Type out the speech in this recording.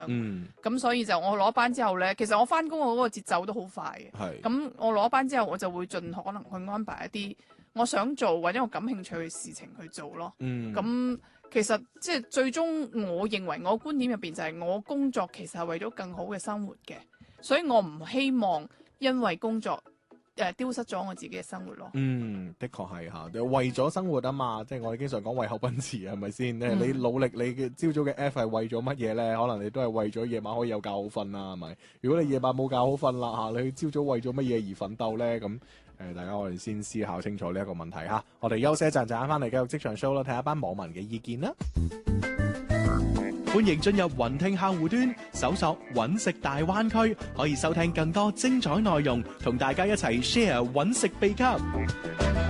咁所以就我攞班之後咧，其實我翻工我嗰個節奏都好快嘅。咁我攞班之後，我就會盡可能去安排一啲我想做或者我感興趣嘅事情去做咯。咁其實即係最終，我認為我觀點入邊就係我工作其實係為咗更好嘅生活嘅，所以我唔希望因為工作丟失咗我自己嘅生活咯。 的確係嚇，為咗生活啊嘛，即係我哋經常講為口奔馳係咪先？你努力你嘅朝早嘅 F 係為咗乜嘢咧？可能你都係為咗夜晚可以有覺好瞓啦，係咪？如果你夜晚冇覺好瞓啦嚇，你朝早為咗乜嘢而奮鬥咧？咁大家我哋先思考清楚呢一個問題嚇。我哋休息一陣間翻嚟繼續職場 show 啦，睇下班網民嘅意見啦。歡迎進入雲聽客戶端，搜索揾食大灣區，可以收聽更多精彩內容，同大家一齊 share 揾食秘笈。